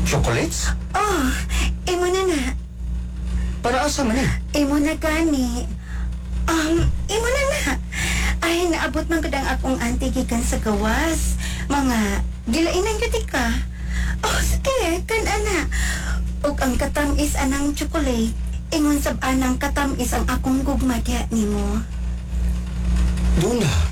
Chocolates? Oh, imo na. Para asa man eh? Imo na gani. Imo na. Ay, naabot man kadang akong auntie gikan sa gawas. Mga gilainan gyud ka. Oh, sige, kan ana. Ug ang katamis anang chocolate. Ingon sab anang katamis ang akong gugma diha nimo. Doon na.